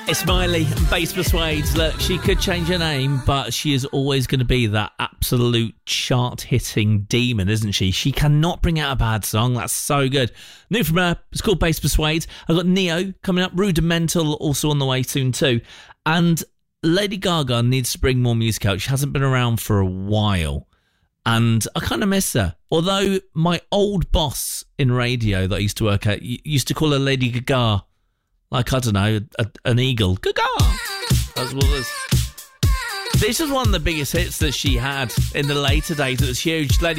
It's Miley and Bass Persuades. Look, she could change her name, but she is always going to be that absolute chart-hitting demon, isn't she? She cannot bring out a bad song. That's so good. New from her, it's called Bass Persuades. I've got Neo coming up, Rudimental also on the way soon too. And Lady Gaga needs to bring more music out. She hasn't been around for a while. And I kind of miss her. Although my old boss in radio that I used to work at used to call her Lady Gaga. Like, I don't know, an eagle. Gaga! That's what it was. This was one of the biggest hits that she had in the later days. It was huge. Lady